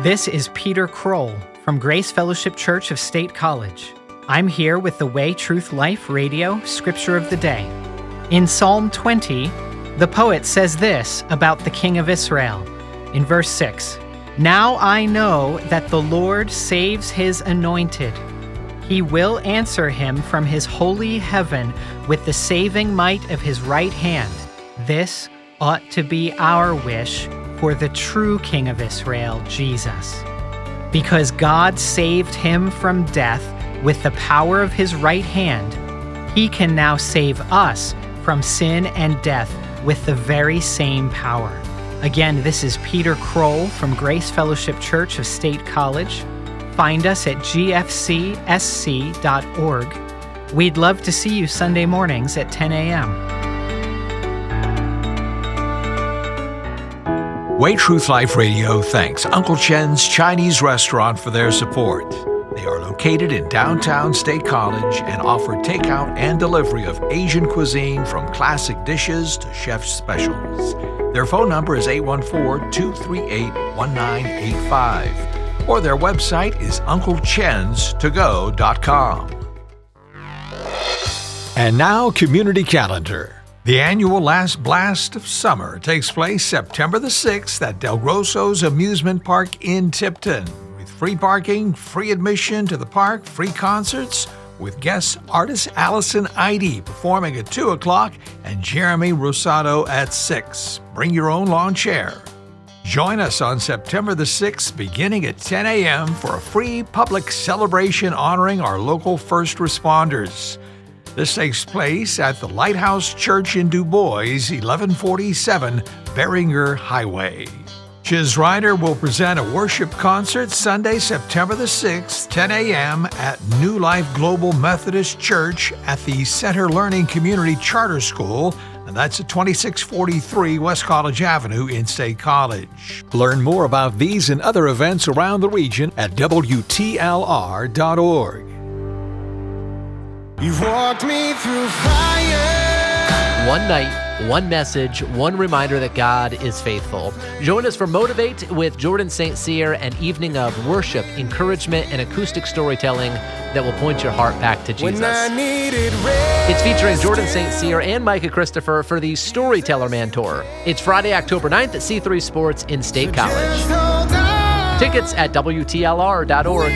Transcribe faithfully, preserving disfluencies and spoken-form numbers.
This is Peter Kroll from Grace Fellowship Church of State College. I'm here with the Way, Truth, Life Radio Scripture of the Day. In Psalm twenty, the poet says this about the King of Israel. In verse six, "Now I know that the Lord saves his anointed. He will answer him from his holy heaven with the saving might of his right hand." This ought to be our wish for the true King of Israel, Jesus. Because God saved him from death with the power of his right hand, he can now save us from sin and death with the very same power. Again, this is Peter Kroll from Grace Fellowship Church of State College. Find us at g f c s c dot org. We'd love to see you Sunday mornings at ten a.m. Way Truth Life Radio thanks Uncle Chen's Chinese Restaurant for their support. They are located in downtown State College and offer takeout and delivery of Asian cuisine from classic dishes to chef's specials. Their phone number is eight one four, two three eight, one nine eight five, or their website is uncle chens to go dot com. And now, Community Calendar. The annual Last Blast of Summer takes place September the sixth at Del Grosso's Amusement Park in Tipton. With free parking, free admission to the park, free concerts, with guest artist Allison Eide performing at two o'clock and Jeremy Rosado at six. Bring your own lawn chair. Join us on September the sixth beginning at ten a.m. for a free public celebration honoring our local first responders. This takes place at the Lighthouse Church in Du Bois, eleven forty-seven Beringer Highway. Chiz Ryder will present a worship concert Sunday, September the sixth, ten a.m. at New Life Global Methodist Church at the Center Learning Community Charter School, and that's at twenty-six forty-three West College Avenue in State College. Learn more about these and other events around the region at W T L R dot org. You've walked me through fire. One night, one message, one reminder that God is faithful. Join us for Motivate with Jordan Saint Cyr, an evening of worship, encouragement, and acoustic storytelling that will point your heart back to Jesus. When I needed rest, it's featuring Jordan Saint Cyr and Micah Christopher for the Storyteller Man Tour. It's Friday, October ninth at C three Sports in State College. just hold on. Tickets at W T L R dot org.